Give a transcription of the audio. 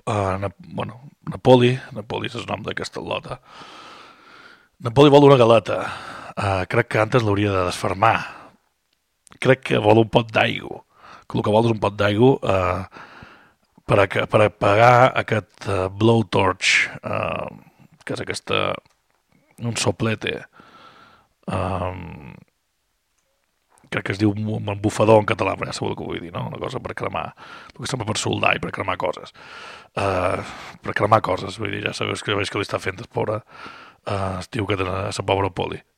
Napoli és el nom d'aquesta lota. Napoli vol una galeta. Crec que antes l'hauria de desfermar. Crec que vol un pot d'aigua. Que el que vol és un pot d'aigua per apagar aquest blowtorch, que és un soplete. Crec que es diu un bufador en català, però ja sabeu el que vull dir, no? Una cosa per cremar, el que sembla per soldar i per cremar coses. Per cremar coses, vull dir, ja sabeu que veig que li està fent el pobre, es diu que la pobra Poli.